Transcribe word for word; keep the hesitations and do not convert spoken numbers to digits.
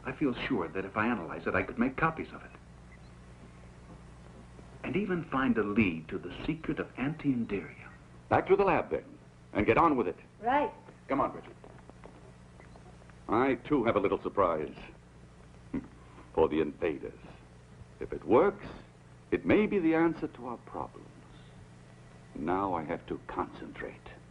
I feel sure that if I analyze it, I could make copies of it. And even find a lead to the secret of anti-Enderia. Back to the lab, then, and get on with it. Right. Come on, Bridget. I, too, have a little surprise. For the invaders. If it works, it may be the answer to our problems. Now I have to concentrate.